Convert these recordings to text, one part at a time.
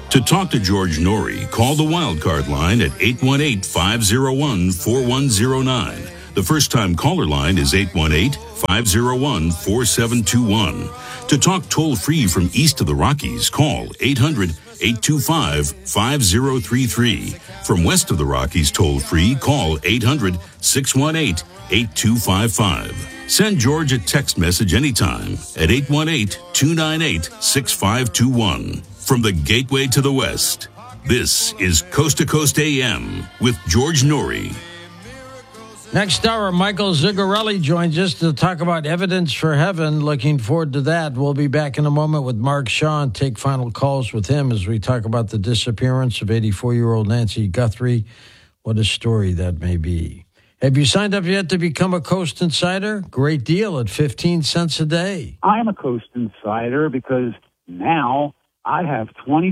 To talk to George Norrie, call the Wildcard line at 818-501-4109. The first-time caller line is 818-501-4721. To talk toll-free from east of the Rockies, call 800-825-5033. From west of the Rockies, toll-free, call 800-618-8255. Send George a text message anytime at 818-298-6521. From the Gateway to the West, this is Coast to Coast AM with George Norrie. Next hour, Michael Zigarelli joins us to talk about Evidence for Heaven. Looking forward to that. We'll be back in a moment with Mark Shaw and take final calls with him as we talk about the disappearance of 84-year-old Nancy Guthrie. What a story that may be. Have you signed up yet to become a Coast Insider? Great deal at 15 cents a day. I'm a Coast Insider because now I have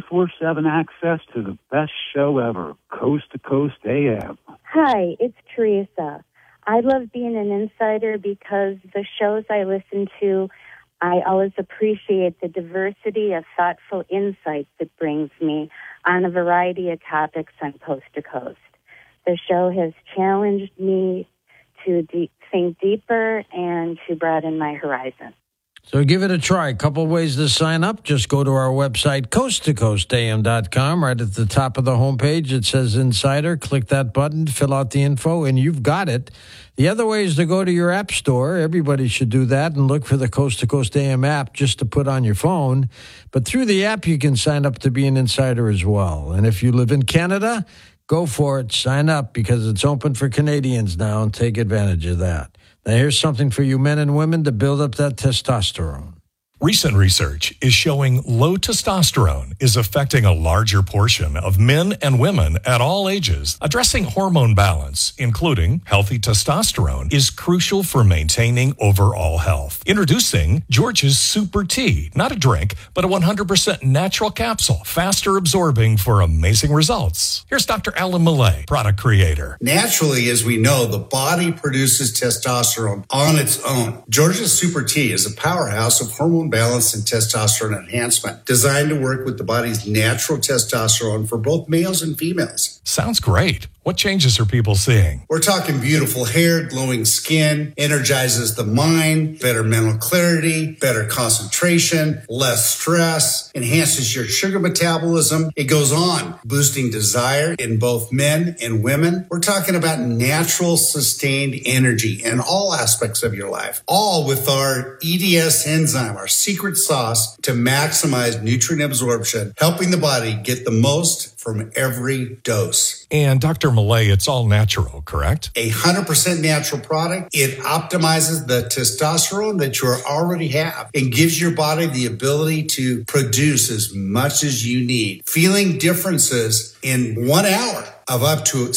24/7 access to the best show ever, Coast to Coast AM. Hi, it's Teresa. I love being an insider because the shows I listen to, I always appreciate the diversity of thoughtful insights it brings me on a variety of topics on Coast to Coast. The show has challenged me to think deeper and to broaden my horizon. So give it a try. A couple of ways to sign up. Just go to our website, coasttocoastam.com. Right at the top of the homepage, it says Insider. Click that button, fill out the info, and you've got it. The other way is to go to your app store. Everybody should do that and look for the Coast to Coast AM app just to put on your phone. But through the app, you can sign up to be an insider as well. And if you live in Canada, go for it. Sign up because it's open for Canadians now, and take advantage of that. Now, here's something for you men and women to build up that testosterone. Recent research is showing low testosterone is affecting a larger portion of men and women at all ages. Addressing hormone balance, including healthy testosterone, is crucial for maintaining overall health. Introducing George's Super Tea, not a drink, but a 100% natural capsule, faster absorbing for amazing results. Here's Dr. Alan Millay, product creator. Naturally, as we know, the body produces testosterone on its own. George's Super Tea is a powerhouse of hormone balance and testosterone enhancement, designed to work with the body's natural testosterone for both males and females. Sounds great. What changes are people seeing? We're talking beautiful hair, glowing skin, energizes the mind, better mental clarity, better concentration, less stress, enhances your sugar metabolism. It goes on, boosting desire in both men and women. We're talking about natural, sustained energy in all aspects of your life, all with our EDS enzyme, our secret sauce to maximize nutrient absorption, helping the body get the most from every dose. And Dr. Millay, it's all natural, correct? 100% natural product. It optimizes the testosterone that you already have and gives your body the ability to produce as much as you need. Feeling differences in 1 hour of up to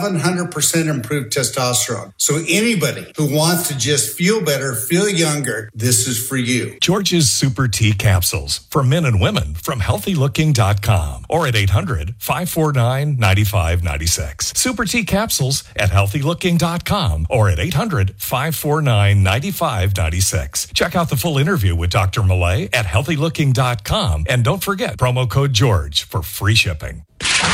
700% improved testosterone. So anybody who wants to just feel better, feel younger, this is for you. George's Super Tea capsules for men and women from healthylooking.com or at 800-549-9596. Super Tea capsules at healthylooking.com or at 800-549-9596. Check out the full interview with Dr. Millay at healthylooking.com. And don't forget promo code George for free shipping.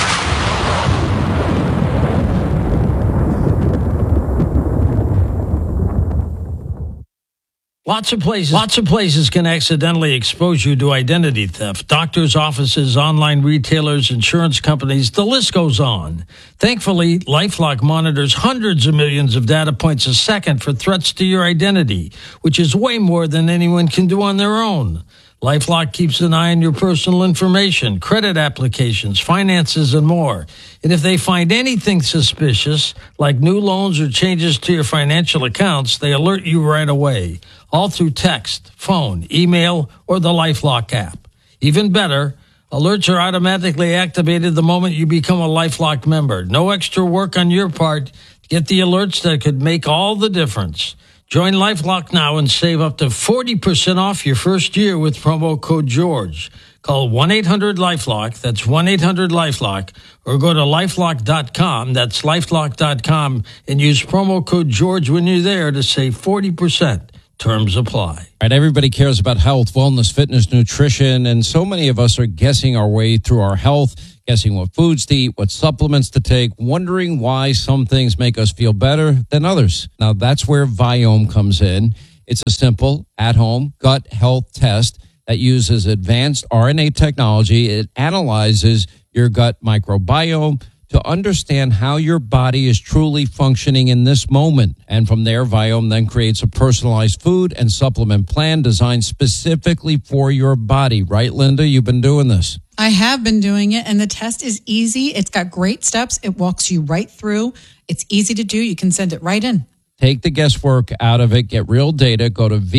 Lots of places can accidentally expose you to identity theft. Doctors' offices, online retailers, insurance companies, the list goes on. Thankfully, LifeLock monitors hundreds of millions of data points a second for threats to your identity, which is way more than anyone can do on their own. LifeLock keeps an eye on your personal information, credit applications, finances, and more. And if they find anything suspicious, like new loans or changes to your financial accounts, they alert you right away, all through text, phone, email, or the LifeLock app. Even better, alerts are automatically activated the moment you become a LifeLock member. No extra work on your part. Get the alerts that could make all the difference. Join LifeLock now and save up to 40% off your first year with promo code George. Call 1-800-LifeLock, that's 1-800-LifeLock, or go to LifeLock.com, that's LifeLock.com, and use promo code George when you're there to save 40%. Terms apply. All right, everybody cares about health, wellness, fitness, nutrition, and so many of us are guessing our way through our health, guessing what foods to eat, what supplements to take, wondering why some things make us feel better than others. Now, that's where Viome comes in. It's a simple, at-home gut health test that uses advanced RNA technology. It analyzes your gut microbiome to understand how your body is truly functioning in this moment. And from there, Viome then creates a personalized food and supplement plan designed specifically for your body. Right, Linda? You've been doing this. I have been doing it, and the test is easy. It's got great steps. It walks you right through. It's easy to do. You can send it right in. Take the guesswork out of it. Get real data. Go to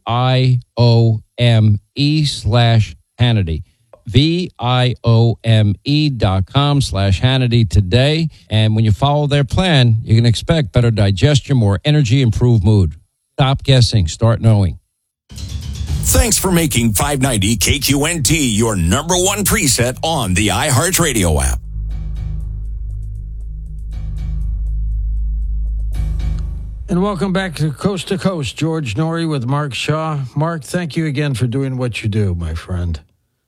VIOME/Hannity. VIOME.com/Hannity today. And when you follow their plan, you can expect better digestion, more energy, improved mood. Stop guessing. Start knowing. Thanks for making 590 KQNT your number one preset on the iHeartRadio app. And welcome back to Coast, George Noory with Mark Shaw. Mark, thank you again for doing what you do, my friend.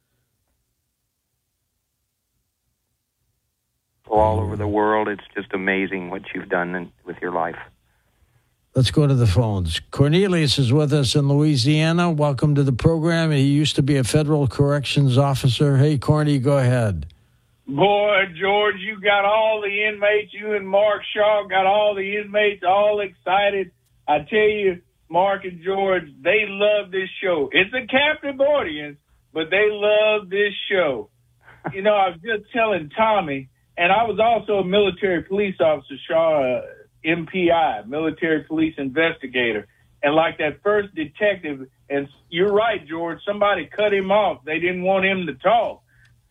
All over the world, it's just amazing what you've done with your life. Let's go to the phones. Cornelius is with us in Louisiana. Welcome to the program. He used to be a federal corrections officer. Hey, Corny, go ahead. Boy, George, you got all the inmates. You and Mark Shaw got all the inmates all excited. I tell you, Mark and George, they love this show. It's a captive audience, but they love this show. You know, I was just telling Tommy, and I was also a military police officer, Shaw, MPI, military police investigator. And like that first detective, and you're right, George, somebody cut him off. They didn't want him to talk.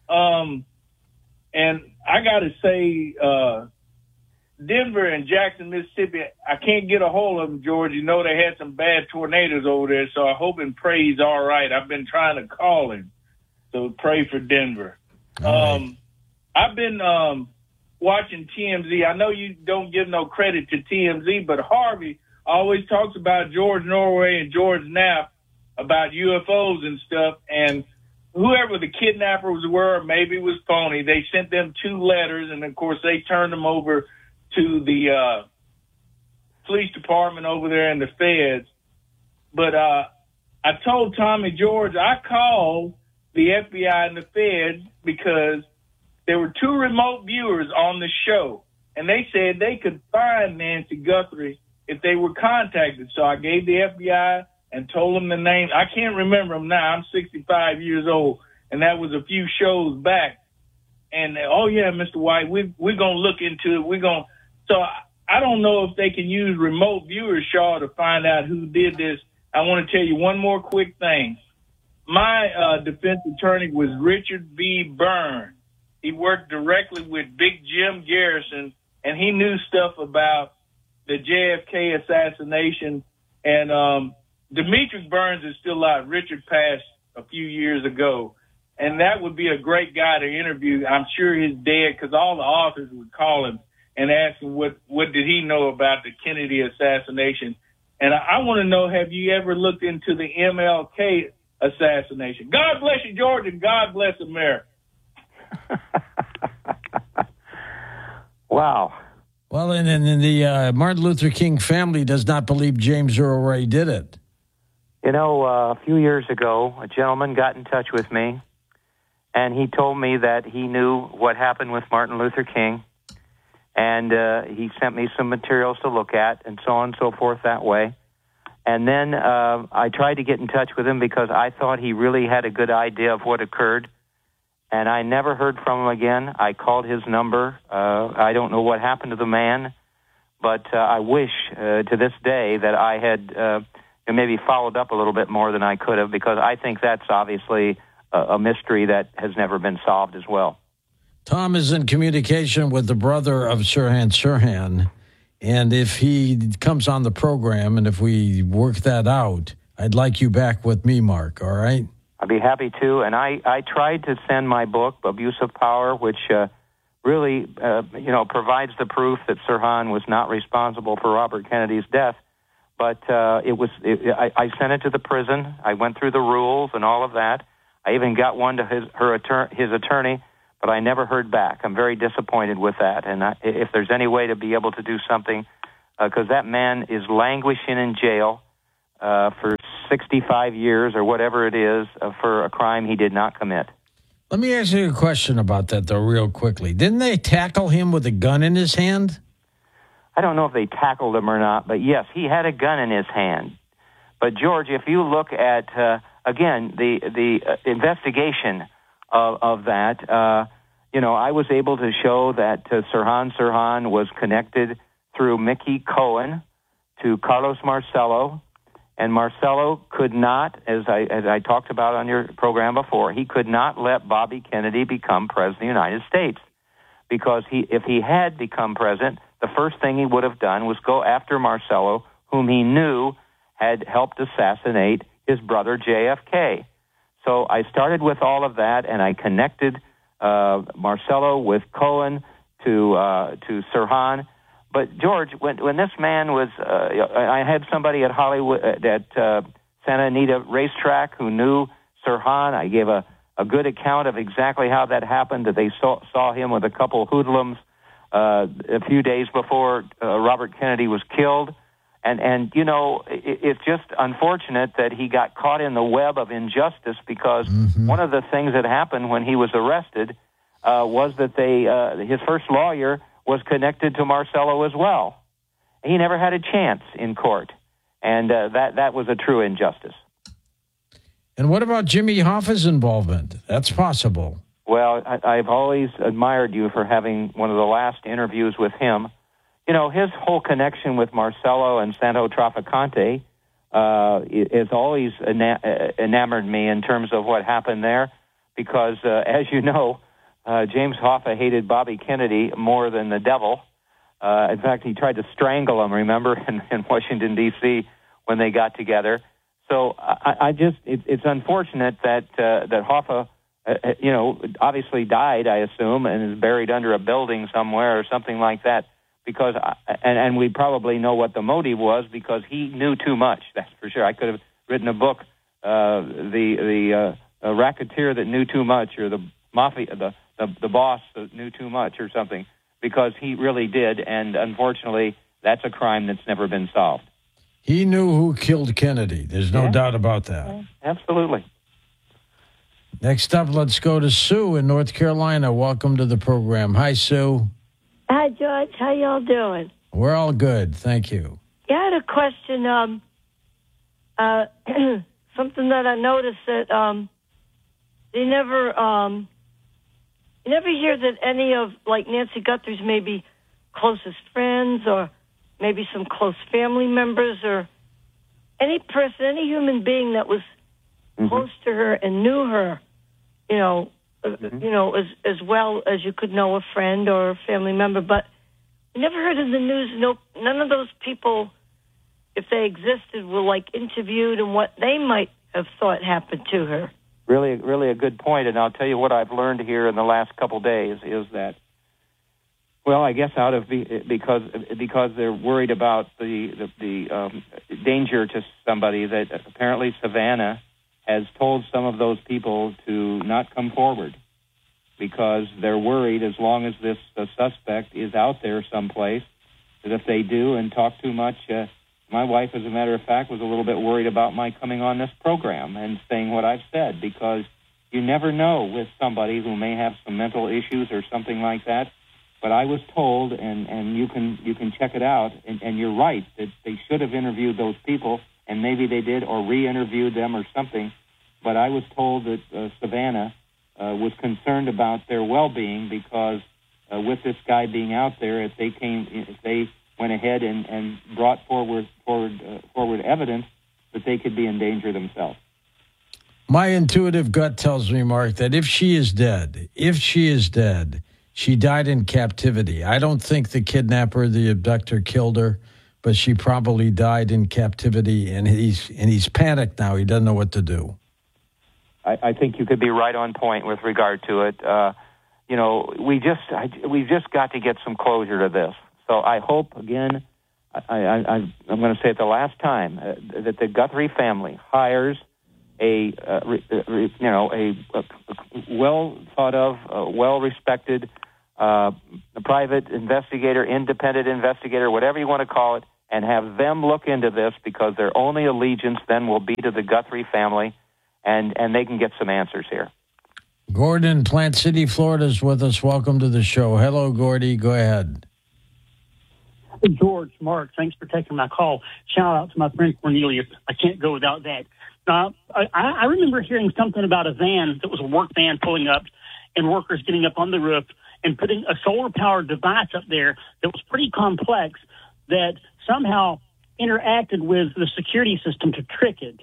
And I got to say, Denver and Jackson, Mississippi, I can't get a hold of them, George. You know, they had some bad tornadoes over there, so I hope and pray he's all right. I've been trying to call him, so pray for Denver. I've been watching TMZ. I know you don't give no credit to TMZ, but Harvey always talks about George Norway and George Knapp about UFOs and stuff, and whoever the kidnappers were, maybe it was phony, they sent them 2 letters, and, of course, they turned them over to the police department over there in the feds. But I told Tommy George I called the FBI and the feds because there were 2 remote viewers on the show, and they said they could find Nancy Guthrie if they were contacted. So I gave the FBI and told them the name. I can't remember them now. I'm 65 years old, and that was a few shows back. And, oh, yeah, Mr. White, we're going to look into it. So I don't know if they can use remote viewers, Shaw, to find out who did this. I want to tell you one more quick thing. My defense attorney was Richard B. Byrne. He worked directly with Big Jim Garrison, and he knew stuff about the JFK assassination. And Demetrius Burns is still alive. Richard passed a few years ago. And that would be a great guy to interview. I'm sure he's dead because all the authors would call him and ask him what did he know about the Kennedy assassination. And I want to know, have you ever looked into the MLK assassination? God bless you, George, and God bless America. Wow. Well, and the Martin Luther King family does not believe James Earl Ray did it. You know, a few years ago, a gentleman got in touch with me, and he told me that he knew what happened with Martin Luther King, and he sent me some materials to look at, and so on and so forth that way. And then I tried to get in touch with him because I thought he really had a good idea of what occurred, and I never heard from him again. I called his number. I don't know what happened to the man, but I wish to this day that I had maybe followed up a little bit more than I could have, because I think that's obviously a mystery that has never been solved as well. Tom is in communication with the brother of Sirhan Sirhan, and if he comes on the program and if we work that out, I'd like you back with me, Mark, all right? I'd be happy to, and I tried to send my book, Abuse of Power, which really provides the proof that Sirhan was not responsible for Robert Kennedy's death. But I sent it to the prison. I went through the rules and all of that. I even got one to his attorney, but I never heard back. I'm very disappointed with that. And if there's any way to be able to do something, because that man is languishing in jail for 65 years or whatever it is for a crime he did not commit. Let me ask you a question about that, though, real quickly. Didn't they tackle him with a gun in his hand? I don't know if they tackled him or not, but yes, he had a gun in his hand. But, George, if you look at, again, the investigation of that, I was able to show that Sirhan was connected through Mickey Cohen to Carlos Marcello, and Marcello could not, as I talked about on your program before, he could not let Bobby Kennedy become president of the United States, because if he had become president, the first thing he would have done was go after Marcello, whom he knew had helped assassinate his brother JFK. So I started with all of that, and I connected Marcello with Cohen to Sirhan. But George, when this man was, I had somebody at Hollywood at Santa Anita Racetrack who knew Sirhan. I gave a good account of exactly how that happened. That they saw him with a couple of hoodlums a few days before Robert Kennedy was killed. And it's just unfortunate that he got caught in the web of injustice, because one of the things that happened when he was arrested was that his first lawyer was connected to Marcello as well. He never had a chance in court, and that was a true injustice. And what about Jimmy Hoffa's involvement? That's possible. Well, I've always admired you for having one of the last interviews with him. His whole connection with Marcello and Santo Trafficante has always enamored me in terms of what happened there, because, as you know, James Hoffa hated Bobby Kennedy more than the devil. In fact, he tried to strangle him, remember, in Washington, D.C. when they got together. So it's unfortunate that Hoffa, obviously died, I assume, and is buried under a building somewhere or something like that. Because and we probably know what the motive was, because he knew too much. That's for sure. I could have written a book, the racketeer that knew too much, or the mafia, the boss that knew too much, or something, because he really did. And unfortunately, that's a crime that's never been solved. He knew who killed Kennedy. There's no doubt about that. Yeah, absolutely. Next up, let's go to Sue in North Carolina. Welcome to the program. Hi, Sue. Hi, George. How y'all doing? We're all good. Thank you. Yeah, I had a question. Something that I noticed that you never hear that any of, like, Nancy Guthrie's maybe closest friends, or maybe some close family members, or any person, any human being that was close to her and knew her, as well as you could know a friend or a family member. But you never heard in the news, none of those people, if they existed, were, like, interviewed and what they might have thought happened to her. Really, really a good point. And I'll tell you what I've learned here in the last couple days is that, well, I guess because they're worried about the danger to somebody, that apparently Savannah has told some of those people to not come forward, because they're worried, as long as this suspect is out there someplace, that if they do and talk too much, my wife, as a matter of fact, was a little bit worried about my coming on this program and saying what I've said, because you never know with somebody who may have some mental issues or something like that. But I was told, and you can check it out, and you're right, that they should have interviewed those people, and maybe they did, or re-interviewed them or something. But I was told that Savannah was concerned about their well-being, because with this guy being out there, if they went ahead and brought forward evidence, that they could be in danger themselves. My intuitive gut tells me, Mark, that if she is dead, she died in captivity. I don't think the kidnapper, the abductor, killed her, but she probably died in captivity, and he's panicked now. He doesn't know what to do. I think you could be right on point with regard to it. We've just got to get some closure to this. So I hope, again, I'm going to say it the last time, that the Guthrie family hires a well thought of, well respected private investigator, independent investigator, whatever you want to call it, and have them look into this, because their only allegiance then will be to the Guthrie family, and they can get some answers here. Gordon, Plant City, Florida is with us. Welcome to the show. Hello, Gordy. Go ahead. George, Mark, thanks for taking my call. Shout out to my friend Cornelius. I can't go without that. I remember hearing something about a van that was a work van pulling up and workers getting up on the roof and putting a solar-powered device up there that was pretty complex that somehow interacted with the security system to trick it.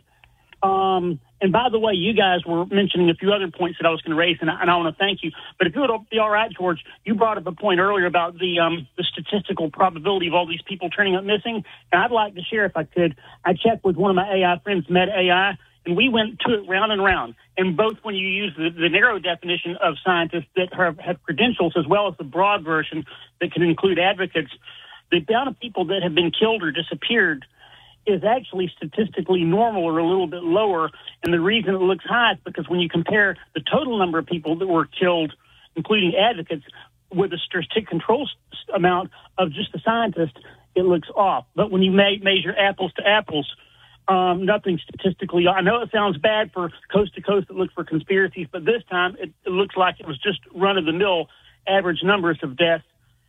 And by the way, you guys were mentioning a few other points that I was going to raise, and I want to thank you. But if it would be all right, George, you brought up a point earlier about the statistical probability of all these people turning up missing. And I'd like to share, if I could. I checked with one of my AI friends, Meta AI, and we went to it round and round. And both when you use the narrow definition of scientists that have credentials, as well as the broad version that can include advocates, the amount of people that have been killed or disappeared is actually statistically normal or a little bit lower. And the reason it looks high is because when you compare the total number of people that were killed, including advocates, with the statistic control amount of just the scientists, it looks off. But when you measure apples to apples, nothing statistically. I know it sounds bad for coast to coast that look for conspiracies, but this time it looks like it was just run-of-the-mill average numbers of deaths.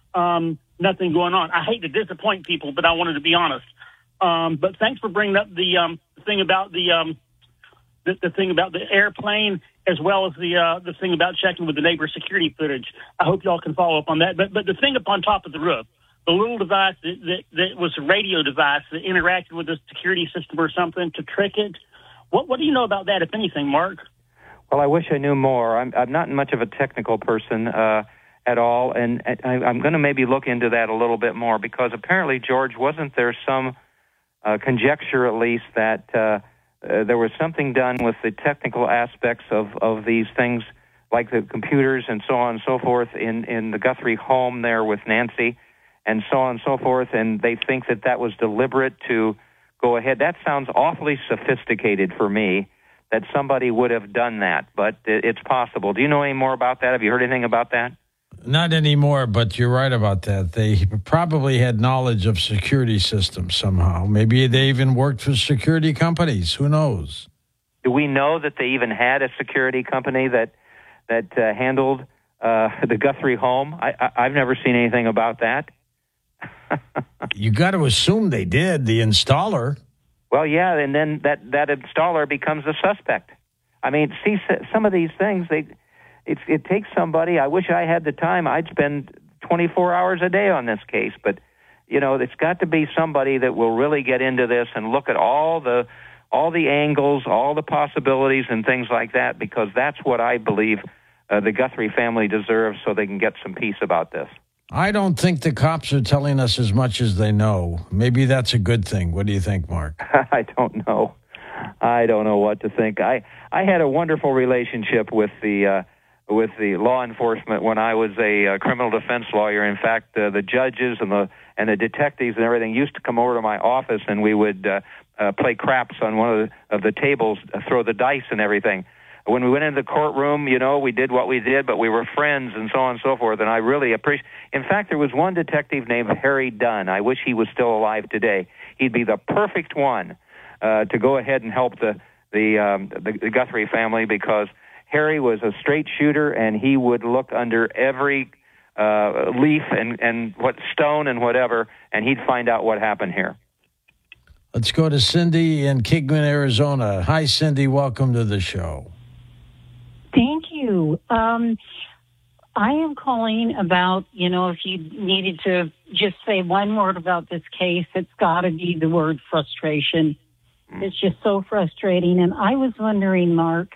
Nothing going on. I hate to disappoint people, but I wanted to be honest. But thanks for bringing up the thing about the thing about the airplane, as well as the thing about checking with the neighbor security footage. I hope y'all can follow up on that. But the thing up on top of the roof, the little device that was a radio device that interacted with the security system or something to trick it. What do you know about that, if anything, Mark? Well, I wish I knew more. I'm not much of a technical person at all, and I'm going to maybe look into that a little bit more, because apparently, George, wasn't there some conjecture, at least, that there was something done with the technical aspects of these things, like the computers and so on and so forth, in the Guthrie home there with Nancy, and so on and so forth, and they think that was deliberate to go ahead. That sounds awfully sophisticated for me, that somebody would have done that, but it's possible. Do you know any more about that? Have you heard anything about that? Not anymore, but you're right about that. They probably had knowledge of security systems somehow. Maybe they even worked for security companies. Who knows? Do we know that they even had a security company that handled the Guthrie home? I've never seen anything about that. You got to assume they did, the installer. Well, yeah, and then that installer becomes a suspect. I mean, see, some of these things, it takes somebody. I wish I had the time. I'd spend 24 hours a day on this case. But, it's got to be somebody that will really get into this and look at all the angles, all the possibilities and things like that, because that's what I believe the Guthrie family deserves, so they can get some peace about this. I don't think the cops are telling us as much as they know. Maybe that's a good thing. What do you think, Mark? I don't know. I don't know what to think. I had a wonderful relationship with the law enforcement when I was a criminal defense lawyer. In fact, the judges and the detectives and everything used to come over to my office, and we would play craps on one of the tables, throw the dice and everything. When we went into the courtroom, we did what we did, but we were friends and so on and so forth, and I really appreciate. In fact, there was one detective named Harry Dunn. I wish he was still alive today. He'd be the perfect one to go ahead and help the Guthrie family, because Harry was a straight shooter, and he would look under every leaf and what stone and whatever, and he'd find out what happened here. Let's go to Cindy in Kingman, Arizona. Hi, Cindy. Welcome to the show. Thank you. I am calling about, if you needed to just say one word about this case, it's got to be the word frustration. It's just so frustrating. And I was wondering, Mark,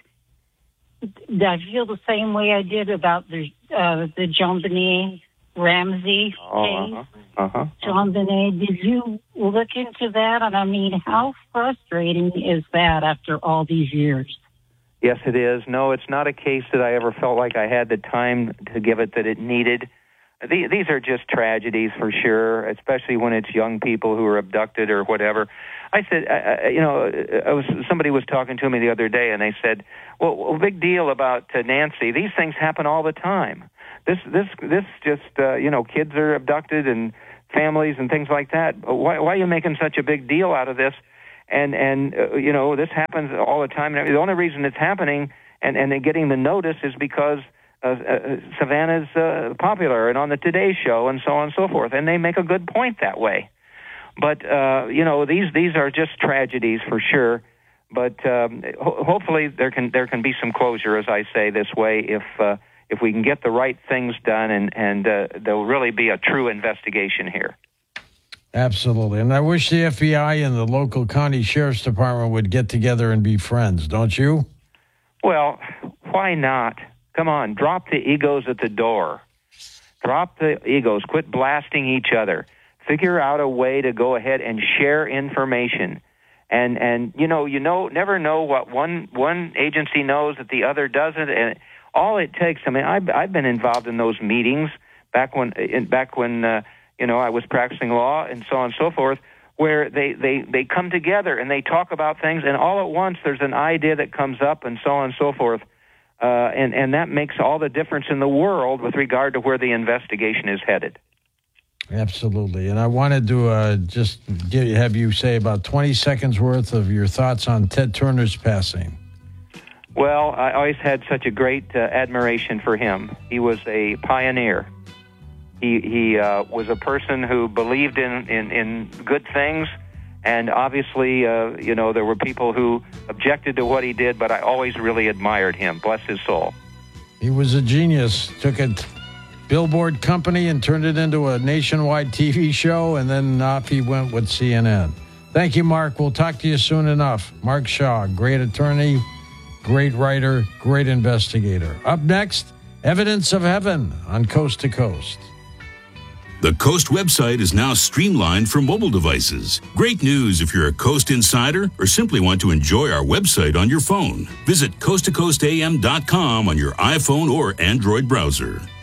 I feel the same way I did about the JonBenét Ramsey case. JonBenét, did you look into that? And I mean, how frustrating is that after all these years? Yes, it is. No, it's not a case that I ever felt like I had the time to give it that it needed. these are just tragedies for sure, especially when it's young people who are abducted or whatever. I said, somebody was talking to me the other day, and they said, well, big deal about Nancy. These things happen all the time. This just, kids are abducted and families and things like that. Why are you making such a big deal out of this? And this happens all the time. The only reason it's happening and they're getting the notice is because Savannah's popular and on the Today Show and so on and so forth. And they make a good point that way. But, these are just tragedies for sure. But hopefully there can be some closure, as I say, this way if we can get the right things done and there'll really be a true investigation here. Absolutely. And I wish the FBI and the local county sheriff's department would get together and be friends, don't you? Well, why not? Come on, drop the egos at the door. Drop the egos. Quit blasting each other. Figure out a way to go ahead and share information. And never know what one agency knows that the other doesn't. And all it takes, I mean, I've been involved in those meetings back when I was practicing law and so on and so forth, where they come together and they talk about things, and all at once there's an idea that comes up and so on and so forth. And that makes all the difference in the world with regard to where the investigation is headed. Absolutely. And I wanted to have you say about 20 seconds worth of your thoughts on Ted Turner's passing. Well, I always had such a great admiration for him. He was a pioneer. He was a person who believed in good things, and obviously, there were people who objected to what he did, but I always really admired him. Bless his soul. He was a genius. Took a billboard company and turned it into a nationwide TV show, and then off he went with CNN. Thank you, Mark. We'll talk to you soon enough. Mark Shaw, great attorney, great writer, great investigator. Up next, Evidence of Heaven on Coast to Coast. The Coast website is now streamlined for mobile devices. Great news if you're a Coast insider or simply want to enjoy our website on your phone. Visit coasttocoastam.com on your iPhone or Android browser.